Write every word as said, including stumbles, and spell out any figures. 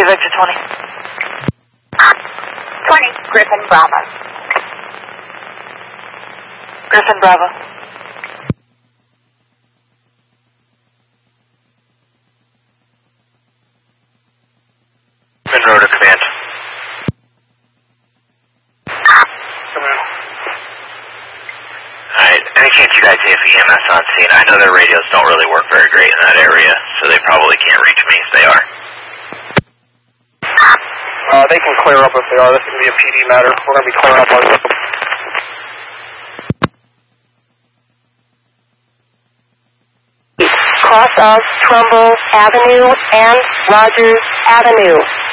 Copy, Victor twenty. twenty, Griffin Bravo. Griffin Bravo. Monroe to command. Alright, any chance you guys have E M S on scene? I know their radios don't really work very great in that area, so they probably can't reach me if they are. Uh, they can clear up if they are. This is going to be a P D matter. We're going to be clearing up our... Cross of Trumbull Avenue and Rogers Avenue.